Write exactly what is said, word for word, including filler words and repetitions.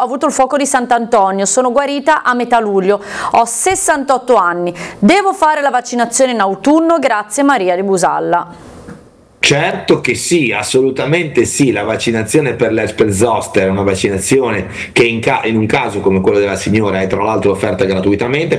avuto il fuoco di Sant'Antonio, sono guarita a metà luglio, ho sessantotto anni, devo fare la vaccinazione in autunno? Grazie Maria di Busalla. Certo che sì, assolutamente sì, la vaccinazione per l'herpes zoster è una vaccinazione che in, ca- in un caso come quello della signora è tra l'altro offerta gratuitamente,